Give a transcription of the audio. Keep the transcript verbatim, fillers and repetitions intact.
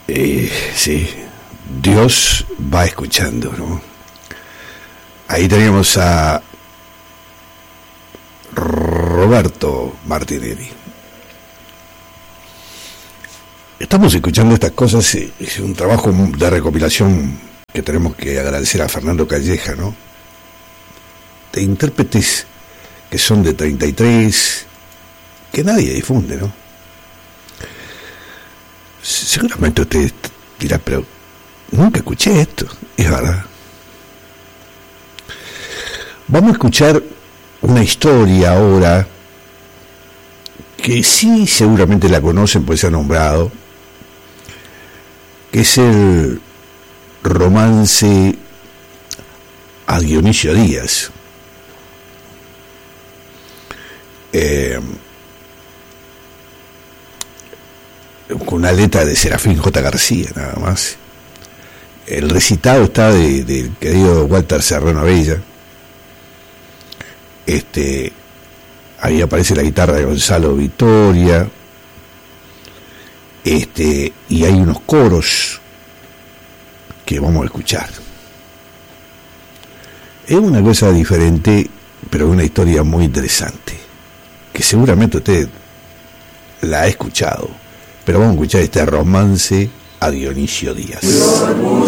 Eh, sí, Dios va escuchando, ¿no? Ahí teníamos a Roberto Martinelli. Estamos escuchando estas cosas, es un trabajo de recopilación que tenemos que agradecer a Fernando Calleja, ¿no? De intérpretes que son de treinta y tres, que nadie difunde, ¿no? Seguramente usted dirá, pero nunca escuché esto, es verdad. Vamos a escuchar una historia ahora que sí seguramente la conocen, pues se ha nombrado, que es el romance a Dionisio Díaz. Eh, con una letra de Serafín J. García, nada más. El recitado está de, del querido Walter Serrano Abella. Este, ahí aparece la guitarra de Gonzalo Vittoria. Este, y hay unos coros que vamos a escuchar. Es una cosa diferente, pero una historia muy interesante, que seguramente usted la ha escuchado. Pero vamos a escuchar este romance a Dionisio Díaz.